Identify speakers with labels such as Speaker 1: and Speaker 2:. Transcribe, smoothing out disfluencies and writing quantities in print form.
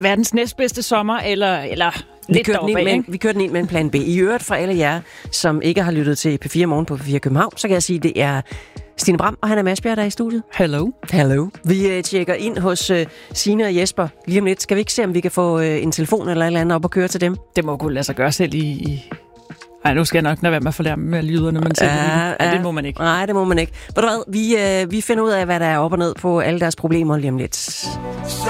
Speaker 1: verdens næstbedste sommer, eller lidt deroppe af,
Speaker 2: vi kørte den ind med en plan B. I øvrigt for alle jer, som ikke har lyttet til P4 Morgen på P4 København, så kan jeg sige, at det er Stine Bram og Hanna Masbjerg, der er i studiet.
Speaker 1: Hello.
Speaker 2: Vi tjekker ind hos Signe og Jesper lige om lidt. Skal vi ikke se, om vi kan få en telefon eller et eller andet op og køre til dem?
Speaker 1: Det må kunne lade sig gøre selv Ej, nu skal jeg nok lade være med at forlære med lyderne, man selv. Ja, det må man ikke.
Speaker 2: Nej, det må man ikke. Ved du hvad, vi finder ud af, hvad der er op og ned på alle deres problemer lige om lidt.
Speaker 3: Så